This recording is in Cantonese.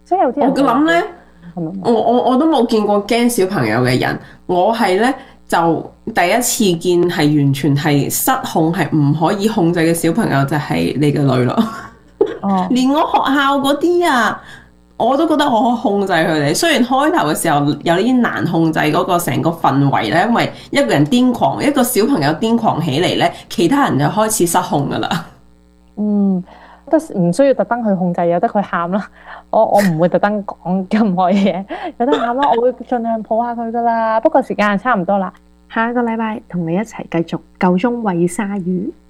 即係有啲人我諗咧， 係咪？ 我都冇見過驚小朋友嘅人，我係咧就第一次見係完全係失控，係唔可以控制嘅小朋友就係你嘅女咯。 哦， 連我學校嗰啲啊，我都覺得我可以控制佢哋。雖然開頭嘅時候有啲難控制嗰個成個氛圍咧，因為一個人癲狂，一個小朋友癲狂起嚟咧，其他人就開始失控噶啦。 嗯，得唔需要特登去控制，由得佢喊啦。我唔會特登講任何嘢，有得喊啦，我會盡量抱下佢噶啦。不過時間係差唔多啦，下一個禮拜同你一齊繼續夠鐘餵鯊魚。